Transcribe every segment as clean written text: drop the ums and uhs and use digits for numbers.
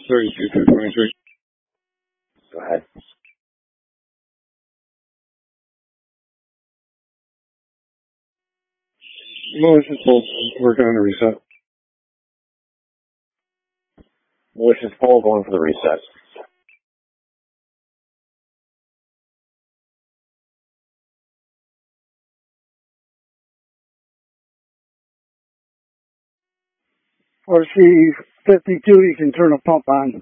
32 through 23. Go ahead. Malicious Pulse, working on a reset. Malicious Pole going for the reset. RC 52, you can turn a pump on.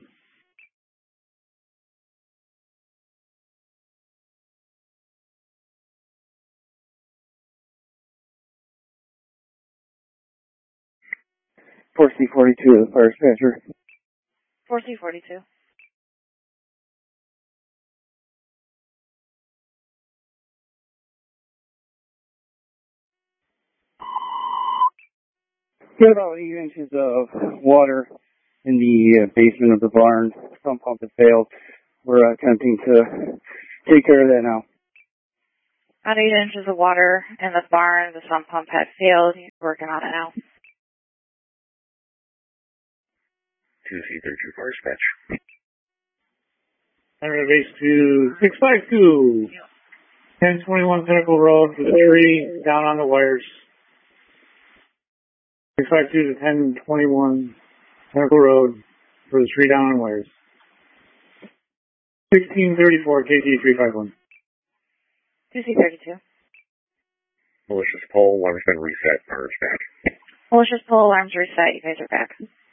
RC 42, the fire dispatcher. 4C42. Got about 8 inches of water in the basement of the barn. Some pump has failed. We're attempting to take care of that now. About 8 inches of water in the barn. The sump pump had failed. He's working on it now. 2C32 fire dispatch. I'm going to base to 652. 1021 Pinnacle Road for 30, down on the wires. 652 to 1021 Pinnacle Road for the 3 down on wires. 1634 KT351. 2C32. Malicious Pole, alarm's been reset, fire dispatch. Malicious Pole alarms reset. You guys are back.